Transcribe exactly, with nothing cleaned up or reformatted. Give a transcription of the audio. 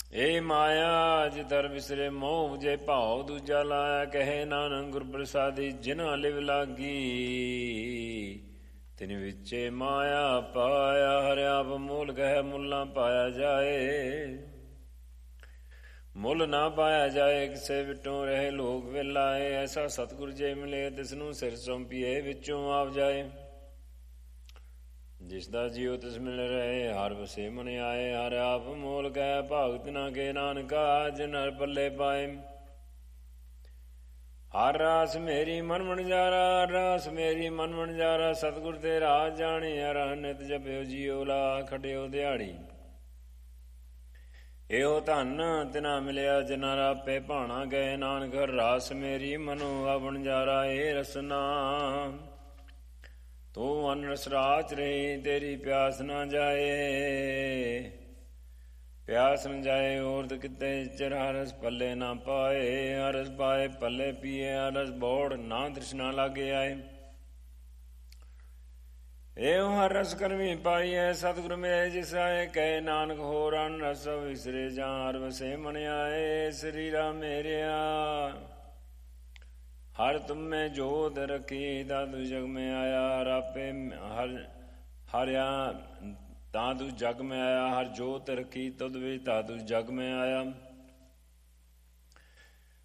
ਏ ਮਾਇਆ ਜਿਤਰ ਵਿਸਰੇ ਮੋਹ ਜੇ ਭਾਉ ਦੂਜਾ ਲਾਇਆ। ਕਹੇ ਨਾਨਕ ਗੁਰ ਪ੍ਰਸਾਦੀ ਜਿਨ੍ਹਾਂ ਲਿਵ ਲਾਗੀ। ਤਿਨ ਵਿੱਚੇ ਮਾਇਆ ਪਾਇਆ ਹਰਿ ਆਪ ਮੂਲ ਕਹਿ ਮੁੱਲਾਂ ਪਾਇਆ ਜਾਏ। ਮੁੱਲ ਨਾ ਪਾਇਆ ਜਾਏ ਕਿਸੇ ਵਿਟੋਂ ਰਹੇ ਲੋਕ ਵੇਲਾਏ। ਐਸਾ ਸਤਿਗੁਰ ਜੇ ਮਿਲੇ ਤਿਸਨੂੰ ਸਿਰ ਸੌਂਪੀਏ ਵਿੱਚੋਂ ਆਪ ਜਾਏ। ਜਿਸ ਦਾ ਜੀਉ ਤਿਸ ਮਿਲ ਰਹੇ ਹਰ ਵਸੇ ਮਨ ਆਏ। ਹਰ ਆਪ ਮੋਲ ਕਹਿ ਭਗਤ ਨਾ ਕੇ ਨਾਨਕਾ ਜਿਨ ਹਰ ਪੱਲੇ ਪਾਏ। ਹਰ ਰਾਸ ਮੇਰੀ ਮਨ ਵਣਜਾਰਾ ਹਰ ਰਾਸ ਮੇਰੀ ਮਨ ਵਣਜਾਰਾ। ਸਤਿਗੁਰ ਤੇ ਰਾਜ ਜਾਣੀ ਹਰ ਨਿਤ ਜਪਿਓ ਜੀਉ ਲਾ ਖਟਿਓ ਦਿਹਾੜੀ। ਇਹੋ ਧਨ ਤਿਨਾ ਮਿਲਿਆ ਜਿਨਾ ਰਾਪੇ ਭਾਣਾ ਗਏ। ਨਾਨਕ ਹਰ ਰਾਸ ਮੇਰੀ ਮਨੋ ਆ ਵਣਜਾਰਾ। ਇਹ ਰਸਨਾ ਤੂੰ ਅਨਰਸ ਰਾਚ ਰਹੀ ਤੇਰੀ ਪਿਆਸ ਨਾ ਜਾਏ। ਪਿਆਸ ਨ ਜਾਏ ਔਰਤ ਕਿਤੇ ਚਿਰ ਹਰਸ ਪੱਲੇ ਨਾ ਪਾਏ। ਹਰਸ ਪਾਏ ਪੱਲੇ ਪੀਏ ਹਰਸ ਬੋੜ ਨਾ ਤ੍ਰਿਸ਼ਨਾ ਲਾਗੇ ਆਏ। ਇਹੋ ਹਰ ਰਸ ਕਰਮੀ ਪਾਈਐ ਸਤਿਗੁਰ ਮਿਲੇ ਜਿਸ ਆਏ। ਕਹੇ ਨਾਨਕ ਹੋਰ ਅਨ ਰਸ ਵਿਸਰੇ ਜਾਂ ਹਰ ਵਸੇ ਮਨ ਆਏ। ਸਰੀਰਾ ਮੇਰਿਆ ਹਰ ਤੁਮੇ ਜੋਤ ਰਖੀ ਦਾਦੂ ਜਗ ਮੈਂ ਆਇਆ। ਹਰ ਆਪੇ ਹਰ ਹਰਿਆ ਤਾਦੂ ਜਗ ਮੈਂ ਆਇਆ। ਹਰ ਜੋਤ ਰਖੀ ਤੁਧ ਵਿੱਚ ਤਾਦੂ ਜਗ ਮੈਂ ਆਇਆ।